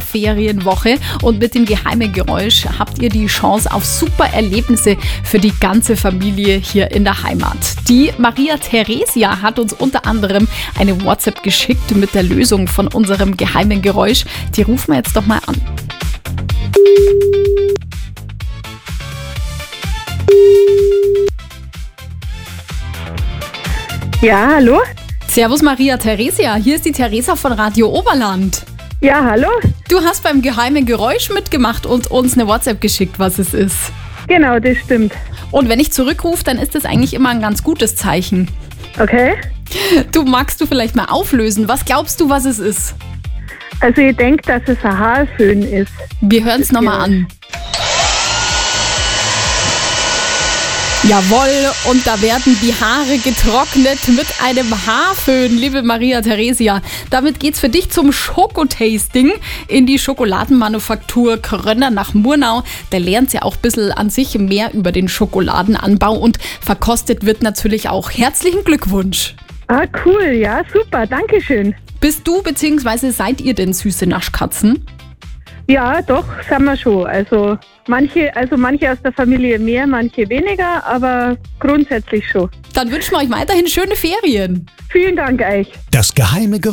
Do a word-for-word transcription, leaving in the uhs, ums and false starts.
Sommerferienwoche und mit dem geheimen Geräusch habt ihr die Chance auf super Erlebnisse für die ganze Familie hier in der Heimat. Die Maria Theresia hat uns unter anderem eine WhatsApp geschickt mit der Lösung von unserem geheimen Geräusch. Die rufen wir jetzt doch mal an. Ja, hallo? Servus Maria Theresia, hier ist die Theresa von Radio Oberland. Ja, hallo? Du hast beim geheimen Geräusch mitgemacht und uns eine WhatsApp geschickt, was es ist. Genau, das stimmt. Und wenn ich zurückrufe, dann ist das eigentlich immer ein ganz gutes Zeichen. Okay. Du, magst du vielleicht mal auflösen? Was glaubst du, was es ist? Also ich denke, dass es ein Haarföhn ist. Wir hören es nochmal an. Jawohl, und da werden die Haare getrocknet mit einem Haarföhn, liebe Maria Theresia. Damit geht's für dich zum Schokotasting in die Schokoladenmanufaktur Krönner nach Murnau. Da lernt sie auch ein bisschen an sich mehr über den Schokoladenanbau und verkostet wird natürlich auch. Herzlichen Glückwunsch. Ah, cool, ja, super, danke schön. Bist du bzw. seid ihr denn süße Naschkatzen? Ja, doch, sind wir schon. Also manche, also manche aus der Familie mehr, manche weniger, aber grundsätzlich schon. Dann wünschen wir euch weiterhin schöne Ferien. Vielen Dank euch. Das geheime Geräusch.